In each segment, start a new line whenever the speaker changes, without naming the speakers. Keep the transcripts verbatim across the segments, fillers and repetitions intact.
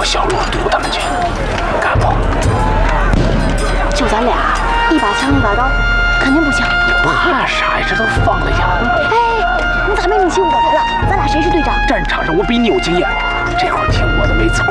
小路堵他们去，敢不？
就咱俩，一把枪一把刀，肯定不行。
怕啥呀？这都放了羊。
哎，你咋没你起我来了？咱俩谁是队长？
战场上我比你有经验，这会儿听我的没错。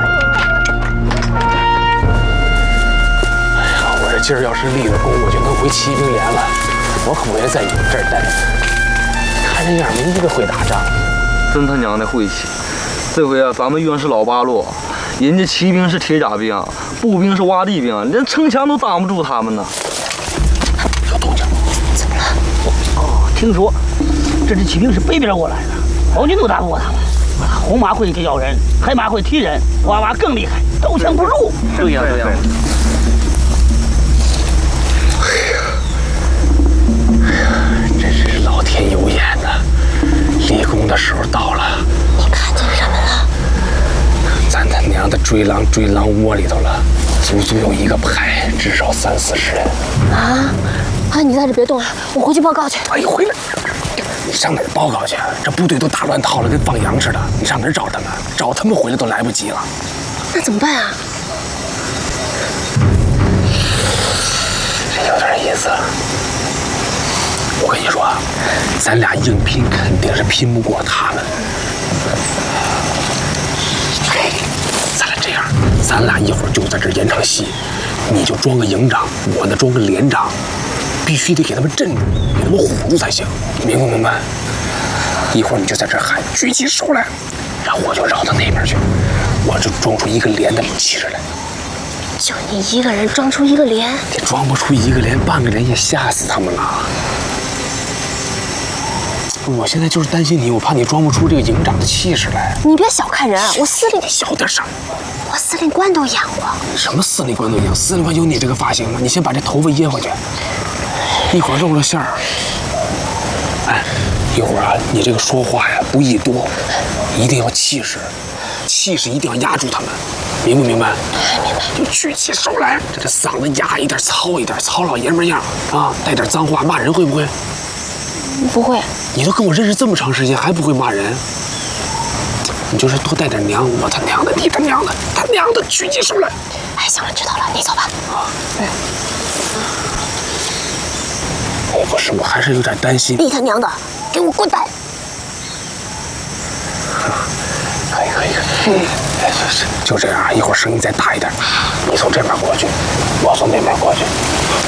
哎呀，我这今儿要是立了功，我就能回骑兵连了。我可不愿意在你们这儿待着。看这样，没一个会打仗。
真他娘的晦气！这回啊，咱们遇上是老八路，人家骑兵是铁甲兵，步兵是洼地兵，连城墙都挡不住他们呢。
有动静！
怎么了？
哦，听说这支骑兵是北边过来的，毛军都打不过他们。红马会咬人，黑马会踢人，娃娃更厉害，刀枪不入。
对呀对呀。
哎呀，哎呀，真是老天有眼呐！立功的时候到了。
你看见什么了？
咱他娘的追狼追狼窝里头了，足足有一个排，至少三四十人。
啊啊！你在这别动了，我回去报告去。
哎，回来！你上哪儿报告去？这部队都打乱套了，跟放羊似的。你上哪儿找他们？找他们回来都来不及了。
那怎么办啊？
这有点意思。我跟你说，咱俩硬拼肯定是拼不过他们。嘿，咱俩这样，咱俩一会儿就在这儿演场戏，你就装个营长，我呢装个连长，必须得给他们镇住，给他们唬住才行，明不明白？一会儿你就在这儿喊举起手来，然后我就绕到那边去，我就装出一个连的气势来。
就你一个人装出一个连？
你装不出一个连，半个连也吓死他们了。我现在就是担心你，我怕你装不出这个营长的气势来。
你别小看人，我司令
小点声。
我司令官都演过。
什么司令官都一样，司令官有你这个发型吗？你先把这头发掖回去，一会儿露了馅儿。哎，一会儿啊，你这个说话呀不宜多，一定要气势，气势一定要压住他们，明不明白？
明白。
就举起手来，这个嗓子哑一点，糙一点，糙老爷们样啊，带点脏话，骂人会不会？
不会。
你都跟我认识这么长时间，还不会骂人？你就是多带点娘，我他娘的，你他娘的，他娘的，举起手来！
哎，行了，知道了，你走吧。
啊，嗯。我不是，我还是有点担心。
你他娘的，给我滚蛋！
可以，可以，可以。嗯，哎，就就这样，一会儿声音再大一点，你从这边过去，我从那边过去。